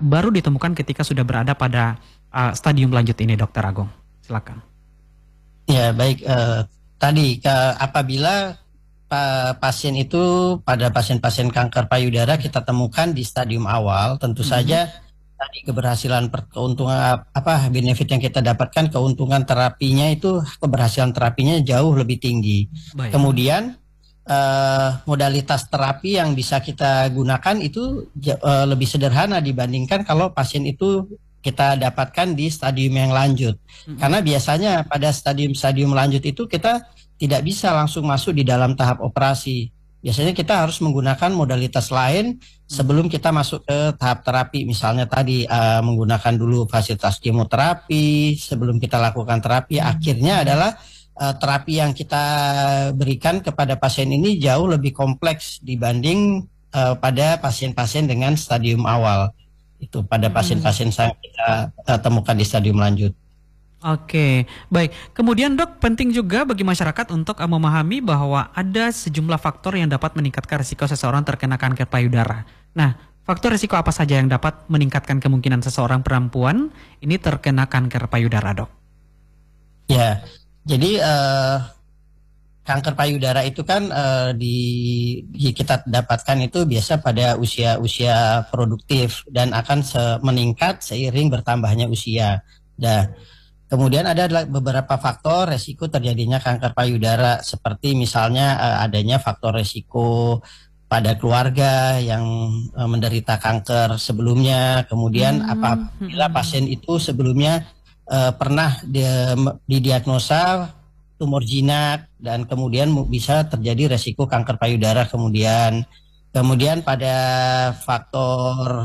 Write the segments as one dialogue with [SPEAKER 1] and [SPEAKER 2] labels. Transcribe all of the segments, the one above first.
[SPEAKER 1] baru ditemukan ketika sudah berada pada stadium lanjut ini, Dokter Agung? Silakan.
[SPEAKER 2] Ya, baik. Tadi apabila pasien itu pada pasien-pasien kanker payudara kita temukan di stadium awal, tentu saja tadi keberhasilan keuntungan benefit yang kita dapatkan, keuntungan terapinya itu, keberhasilan terapinya jauh lebih tinggi.
[SPEAKER 1] Baik.
[SPEAKER 2] Kemudian modalitas terapi yang bisa kita gunakan itu lebih sederhana dibandingkan kalau pasien itu kita dapatkan di stadium yang lanjut. Karena biasanya pada stadium lanjut itu kita tidak bisa langsung masuk di dalam tahap operasi. Biasanya kita harus menggunakan modalitas lain sebelum kita masuk ke tahap terapi. Misalnya tadi menggunakan dulu fasilitas kemoterapi sebelum kita lakukan terapi. Akhirnya adalah terapi yang kita berikan kepada pasien ini jauh lebih kompleks dibanding pada pasien-pasien dengan stadium awal. Itu pada pasien-pasien yang kita temukan di stadium lanjut.
[SPEAKER 1] Oke, baik. Kemudian dok, penting juga bagi masyarakat untuk memahami bahwa ada sejumlah faktor yang dapat meningkatkan risiko seseorang terkena kanker payudara. Nah, faktor risiko apa saja yang dapat meningkatkan kemungkinan seseorang perempuan ini terkena kanker payudara, dok?
[SPEAKER 2] Ya, jadi kanker payudara itu kan kita dapatkan itu biasa pada usia produktif dan akan meningkat seiring bertambahnya usia. Nah, kemudian ada beberapa faktor resiko terjadinya kanker payudara, seperti misalnya adanya faktor resiko pada keluarga yang menderita kanker sebelumnya. Kemudian apabila pasien itu sebelumnya pernah didiagnosa tumor jinak dan kemudian bisa terjadi resiko kanker payudara kemudian. Kemudian pada faktor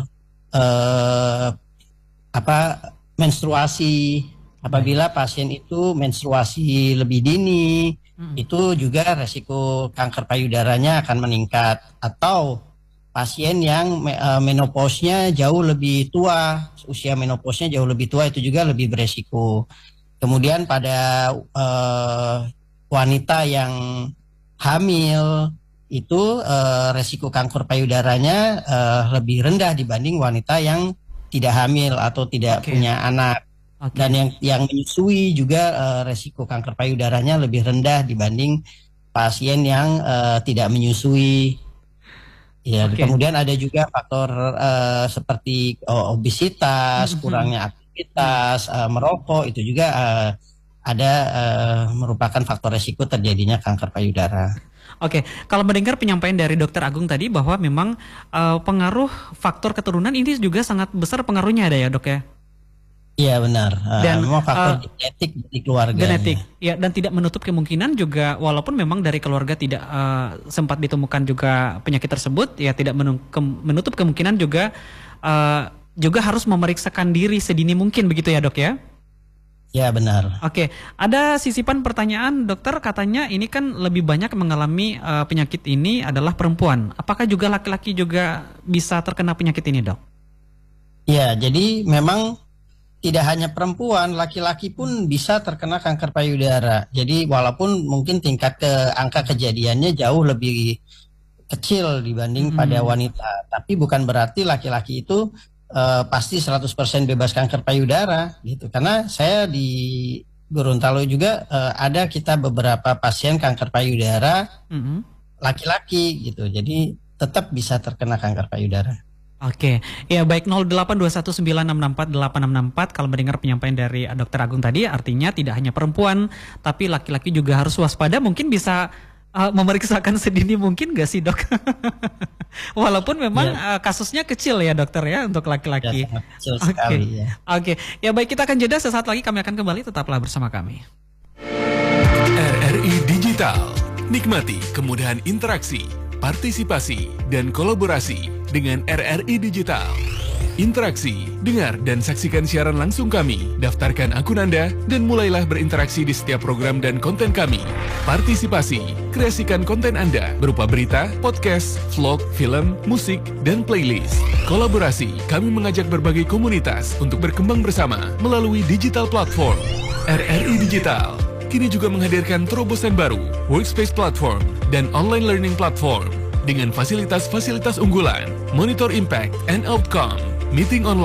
[SPEAKER 2] menstruasi, apabila pasien itu menstruasi lebih dini, itu juga resiko kanker payudaranya akan meningkat. Atau pasien yang menopausnya jauh lebih tua, usia menopausnya jauh lebih tua, itu juga lebih beresiko. Kemudian pada wanita yang hamil itu resiko kanker payudaranya lebih rendah dibanding wanita yang tidak hamil atau tidak punya anak. Dan yang menyusui juga resiko kanker payudaranya lebih rendah dibanding pasien yang tidak menyusui. Ya, kemudian ada juga faktor seperti obesitas, kurangnya aktivitas, merokok, itu juga ada merupakan faktor resiko terjadinya kanker payudara.
[SPEAKER 1] Oke, kalau mendengar penyampaian dari Dokter Agung tadi bahwa memang pengaruh faktor keturunan ini juga sangat besar pengaruhnya ada ya, Dok ya?
[SPEAKER 2] Iya benar. Dan memang faktor genetik di keluarga.
[SPEAKER 1] Genetik, ya, dan tidak menutup kemungkinan juga, walaupun memang dari keluarga tidak sempat ditemukan juga penyakit tersebut, ya tidak menutup kemungkinan juga juga harus memeriksakan diri sedini mungkin, begitu ya, Dok ya?
[SPEAKER 2] Ya benar.
[SPEAKER 1] Oke, ada sisipan pertanyaan, dokter, katanya ini kan lebih banyak mengalami penyakit ini adalah perempuan. Apakah juga laki-laki juga bisa terkena penyakit ini, Dok?
[SPEAKER 2] Ya, jadi memang tidak hanya perempuan, laki-laki pun bisa terkena kanker payudara. Jadi walaupun mungkin tingkat angka kejadiannya jauh lebih kecil dibanding pada wanita, tapi bukan berarti laki-laki itu pasti 100% bebas kanker payudara gitu. Karena saya di Gorontalo juga ada kita beberapa pasien kanker payudara laki-laki gitu. Jadi tetap bisa terkena kanker payudara.
[SPEAKER 1] Oke, ya baik, 082196648664 kalau mendengar penyampaian dari Dokter Agung tadi, artinya tidak hanya perempuan, tapi laki-laki juga harus waspada. Mungkin bisa memeriksakan sedini mungkin gak sih, Dok? Walaupun memang kasusnya kecil ya, dokter ya, untuk laki-laki.
[SPEAKER 2] Ya, kecil sekali, ya.
[SPEAKER 1] Oke, ya baik, kita akan jeda, sesaat lagi kami akan kembali, tetaplah bersama kami.
[SPEAKER 3] RRI Digital, nikmati kemudahan interaksi, partisipasi, dan kolaborasi dengan RRI Digital. Interaksi, dengar dan saksikan siaran langsung kami, daftarkan akun Anda, dan mulailah berinteraksi di setiap program dan konten kami. Partisipasi, kreasikan konten Anda berupa berita, podcast, vlog, film, musik, dan playlist. Kolaborasi, kami mengajak berbagai komunitas untuk berkembang bersama melalui digital platform. RRI Digital kini juga menghadirkan terobosan baru, workspace platform, dan online learning platform dengan fasilitas-fasilitas unggulan, monitor impact and outcome, meeting online,